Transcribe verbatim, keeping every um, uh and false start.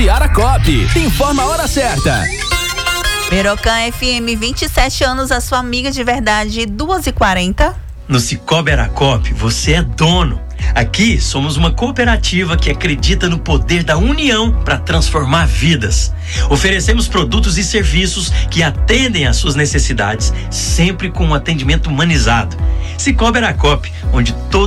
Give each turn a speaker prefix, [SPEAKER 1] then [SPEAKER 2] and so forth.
[SPEAKER 1] Cicobi Aracop. Informa a hora certa.
[SPEAKER 2] Merocan F M, vinte e sete anos, a sua amiga de verdade, duas e quarenta.
[SPEAKER 3] No Cicobi Aracop, você é dono. Aqui somos uma cooperativa que acredita no poder da união para transformar vidas. Oferecemos produtos e serviços que atendem às suas necessidades, sempre com um atendimento humanizado. Cicobi Aracop, onde todo